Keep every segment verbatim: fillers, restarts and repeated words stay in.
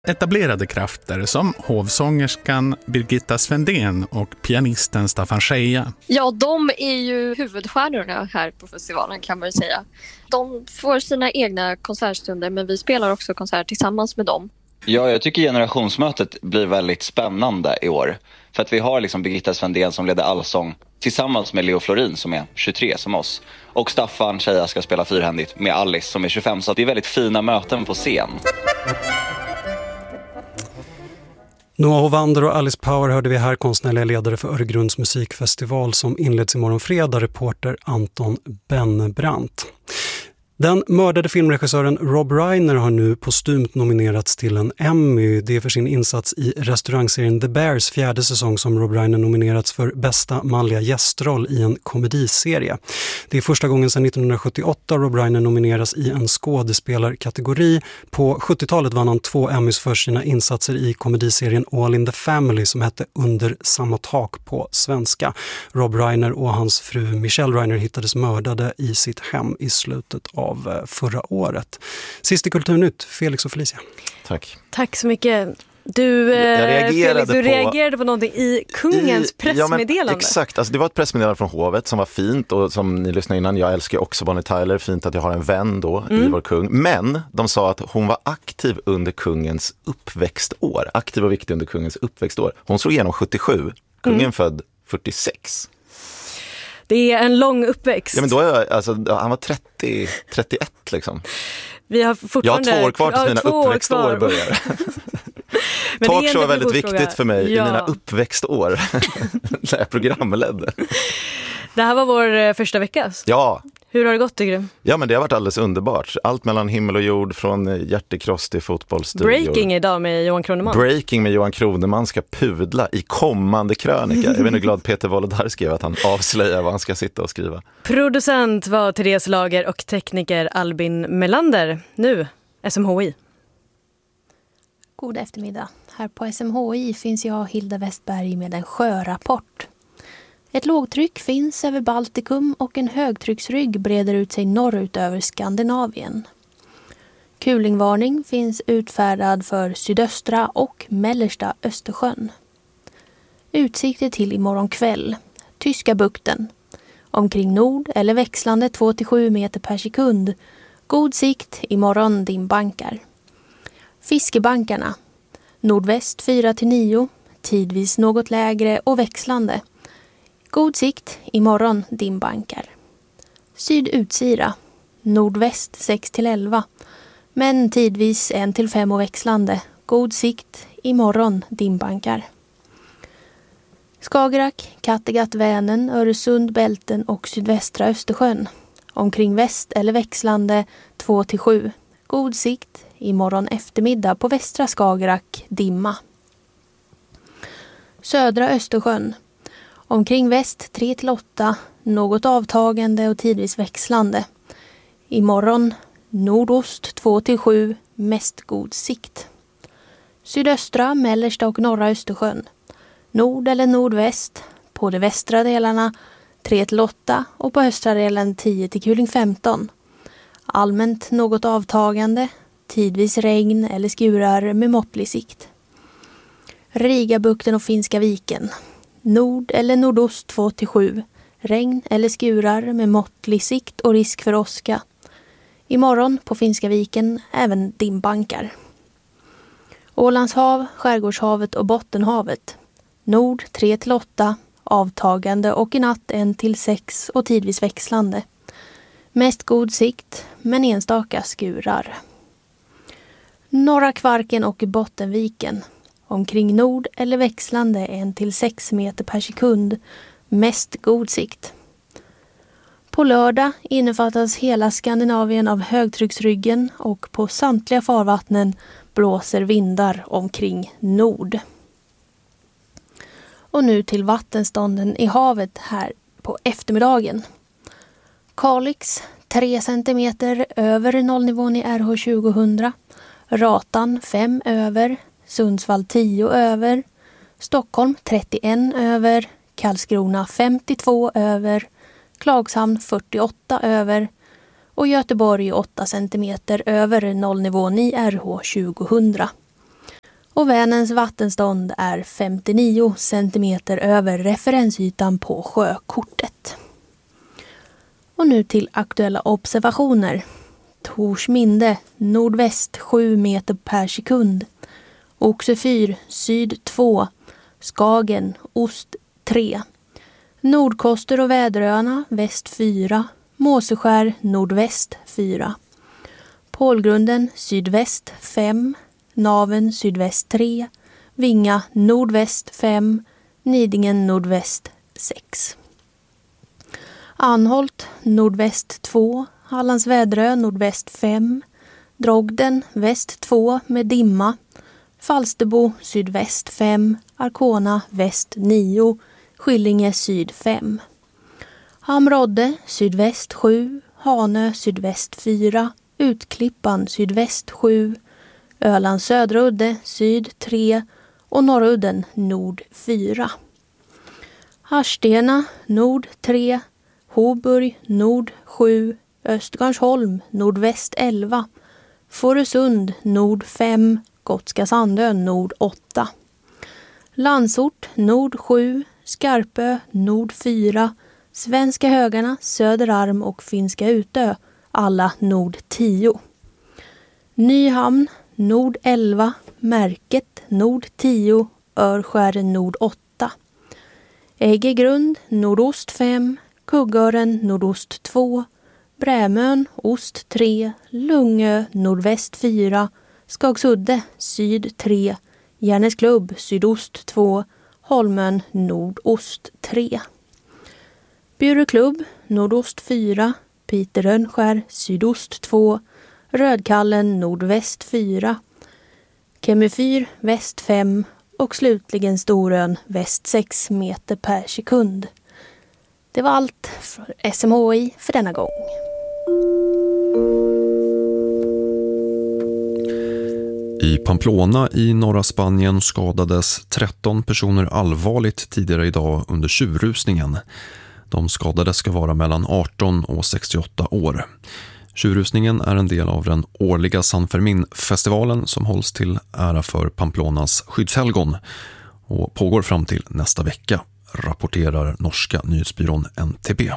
Etablerade krafter som hovsångerskan Birgitta Svendén och pianisten Staffan Scheja. Ja, de är ju huvudstjärnorna här på festivalen kan man ju säga. De får sina egna konsertstunder men vi spelar också konsert tillsammans med dem. Ja, jag tycker generationsmötet blir väldigt spännande i år. För att vi har liksom Birgitta Svendén som leder allsång tillsammans med Leo Florin som är tjugotre som oss. Och Staffan Scheja ska spela fyrhändigt med Alice som är tjugofem. Så det är väldigt fina möten på scen. Noah Hovander och Alice Power hörde vi här, konstnärliga ledare för Öregrunds musikfestival som inleds imorgon fredag, reporter Anton Bennebrant. Den mördade filmregissören Rob Reiner har nu postumt nominerats till en Emmy. Det är för sin insats i restaurangserien The Bears fjärde säsong som Rob Reiner nominerats för bästa manliga gästroll i en komediserie. Det är första gången sedan nittonhundrasjuttioåtta Rob Reiner nomineras i en skådespelarkategori. På sjuttiotalet vann han två Emmys för sina insatser i komediserien All in the Family som hette Under samma tak på svenska. Rob Reiner och hans fru Michelle Reiner hittades mördade i sitt hem i slutet av förra året. Sist i Kulturnytt, Felix och Felicia. Tack. Tack så mycket. Du, reagerade Felix, du på, reagerade på någonting i kungens i, pressmeddelande. Ja, men exakt, alltså det var ett pressmeddelande från hovet som var fint och som ni lyssnade innan, jag älskar också Bonnie Tyler, fint att jag har en vän då mm. i vår kung. Men de sa att hon var aktiv under kungens uppväxtår. Aktiv och viktig under kungens uppväxtår. Hon slog igenom sjuttiosju, kungen mm. född fyrtiosex. Det är en lång uppväxt. Ja, men då är jag, alltså, han var trettio, trettioett liksom. Vi har fortfarande... Jag har två år kvar till mina ja, uppväxtår börjar. Talkshow är väldigt viktigt för mig ja. i mina uppväxtår. När jag programledde. Det här var vår första vecka. Ja. Hur har det gått tycker du? Ja, men det har varit alldeles underbart. Allt mellan himmel och jord, från hjärtekross till fotbollsstudior. Breaking idag med Johan Kroneman. Breaking med Johan Kroneman ska pudla i kommande krönika. Jag vet inte hur glad Peter Volodar skrev att han avslöjar vad han ska sitta och skriva. Producent var Therese Lager och tekniker Albin Melander. Nu S M H I. God eftermiddag. Här på S M H I finns jag, Hilda Westberg, med en sjörapport. Ett lågtryck finns över Baltikum och en högtrycksrygg breder ut sig norrut över Skandinavien. Kulingvarning finns utfärdad för sydöstra och mellersta Östersjön. Utsikter till imorgon kväll. Tyska bukten. Omkring nord eller växlande två till sju meter per sekund. God sikt imorgon dimbankar. Fiskebankarna. Nordväst fyra till nio. Tidvis något lägre och växlande. God sikt, imorgon dimbankar. Sydutsira, nordväst sex till elva, men tidvis en till fem och växlande. God sikt, imorgon dimbankar. Skagerrak, Kattegatt, Vänern, Öresund, Bälten och sydvästra Östersjön. Omkring väst eller växlande två till sju. God sikt, imorgon eftermiddag på västra Skagerrak, dimma. Södra Östersjön. Omkring väst tre till åtta, något avtagande och tidvis växlande. Imorgon nordost två till sju, mest god sikt. Sydöstra, mellersta och norra Östersjön. Nord eller nordväst, på de västra delarna tre till åtta och på östra delen tio till kuling femton. Allmänt något avtagande, tidvis regn eller skurar med måttlig sikt. Rigabukten och Finska viken. Nord eller nordost två till sju. Regn eller skurar med måttlig sikt och risk för åska. Imorgon på Finska viken även dimbankar. Ålandshav, Skärgårdshavet och Bottenhavet. Nord tre till åtta, avtagande och i natt en till sex och tidvis växlande. Mest god sikt men enstaka skurar. Norra Kvarken och Bottenviken. Omkring nord eller växlande en till sex meter per sekund. Mest god sikt. På lördag innefattas hela Skandinavien av högtrycksryggen och på samtliga farvattnen blåser vindar omkring nord. Och nu till vattenstånden i havet här på eftermiddagen. Kalix tre centimeter över nollnivån i R H tjugohundra. Ratan fem över. Sundsvall tio över. Stockholm trettioen över. Karlskrona femtiotvå över. Klagshamn fyrtioåtta över. Och Göteborg åtta centimeter över nollnivån i R H tjugohundra. och Vänerns vattenstånd är femtionio centimeter över referensytan på sjökortet. Och nu till aktuella observationer. Torsminde, nordväst sju meter per sekund. Oxefyr, syd två. Skagen, ost tre. Nordkoster och Väderöarna, väst fyra. Måseskär, nordväst fyra. Pålgrunden, sydväst fem. Naven, sydväst tre. Vinga, nordväst fem. Nidingen, nordväst sex. Anholt, nordväst två. Hallands Väderö, nordväst fem. Drogden, väst två med dimma. Falsterbo, sydväst fem. Arkona, väst nio. Skillinge, syd fem. Hamrodde, sydväst sju. Hanö, sydväst fyra. Utklippan, sydväst sju. Ölands södra udde, syd tre. Och norra udden, nord fyra. Harstena, nord tre. Hoburg, nord sju. Östgarnsholm, nordväst elva. Fårösund, nord fem. Gotska Sandön, nord åtta. Landsort, nord sju. Skarpö, nord fyra. Svenska Högarna, Söderarm och Finska Utö, alla nord tio. Nyhamn, nord elva. Märket, nord tio. Örskär, nord åtta. Äggegrund, nordost fem. Kuggören, nordost två. Brämön, ost tre. Lungö, nordväst fyra. Skagsudde, syd tre. Järnesklubb, sydost två. Holmön, nordost tre. Bjurreklubb, nordost fyra. Piterönskär, sydost två. Rödkallen, nordväst fyra. Kemifyr, väst fem. Och slutligen Storön, väst sex meter per sekund. Det var allt för S M H I för denna gång. I Pamplona i norra Spanien skadades tretton personer allvarligt tidigare idag under tjurrusningen. De skadade ska vara mellan arton och sextioåtta år. Tjurrusningen är en del av den årliga San Fermin-festivalen som hålls till ära för Pamplonas skyddshelgon och pågår fram till nästa vecka, rapporterar norska nyhetsbyrån N T B.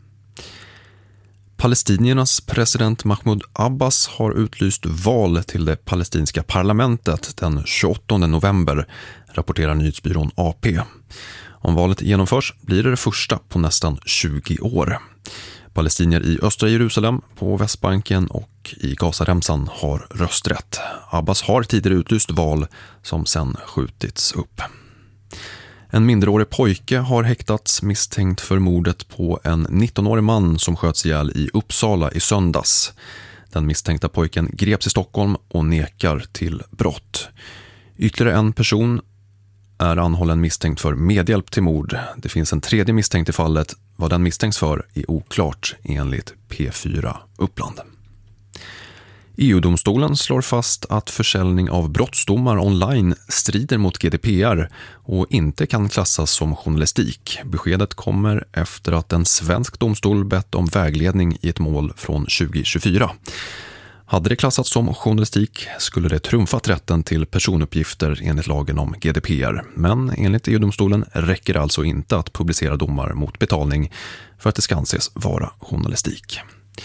Palestiniernas president Mahmoud Abbas har utlyst val till det palestinska parlamentet den tjugoåttonde november, rapporterar nyhetsbyrån A P. Om valet genomförs blir det det första på nästan tjugo år. Palestinier i östra Jerusalem, på Västbanken och i Gazaremsan har rösträtt. Abbas har tidigare utlyst val som sedan skjutits upp. En mindreårig pojke har häktats misstänkt för mordet på en nittonårig man som sköts ihjäl i Uppsala i söndags. Den misstänkta pojken greps i Stockholm och nekar till brott. Ytterligare en person är anhållen misstänkt för medhjälp till mord. Det finns en tredje misstänkt i fallet. Vad den misstänks för är oklart enligt P fyra Uppland. E U-domstolen slår fast att försäljning av brottsdomar online strider mot G D P R och inte kan klassas som journalistik. Beskedet kommer efter att en svensk domstol bett om vägledning i ett mål från tjugo tjugofyra. Hade det klassats som journalistik skulle det trumfat rätten till personuppgifter enligt lagen om G D P R. Men enligt E U-domstolen räcker det alltså inte att publicera domar mot betalning för att det ska anses vara journalistik.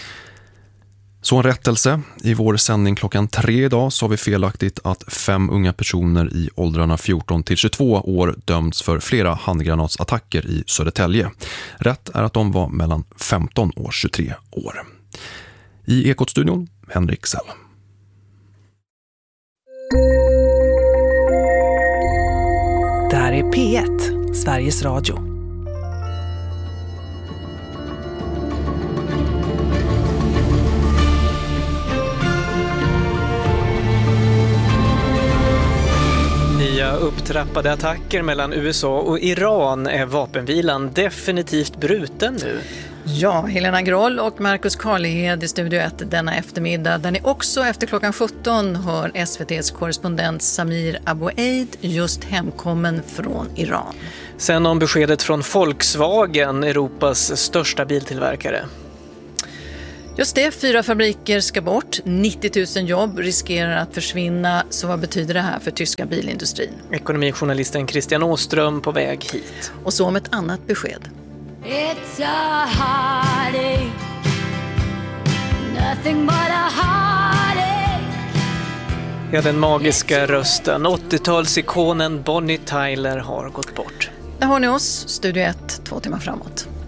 Så en rättelse. I vår sändning klockan tre idag sa vi felaktigt att fem unga personer i åldrarna fjorton till tjugotvå år dömts för flera handgranatsattacker i Södertälje. Rätt är att de var mellan femton och tjugotre år. I Ekot-studion, Henrik Sell. Det här är P ett, Sveriges Radio. Nya upptrappade attacker mellan U S A och Iran. Är vapenvilan definitivt bruten nu? Ja, Helena Groll och Marcus Karlihed i Studio ett denna eftermiddag. Där ni också efter klockan sjutton hör S V T:s korrespondent Samir Aboueid just hemkommen från Iran. Sen om beskedet från Volkswagen, Europas största biltillverkare. Just det, fyra fabriker ska bort. nittio tusen jobb riskerar att försvinna. Så vad betyder det här för tyska bilindustrin? Ekonomijournalisten Christian Åström på väg hit. Och så om ett annat besked. It's a heartache, nothing but a heartache. Ja, den magiska rösten. åttiotalsikonen Bonnie Tyler har gått bort. Där har ni oss, Studio ett, två timmar framåt.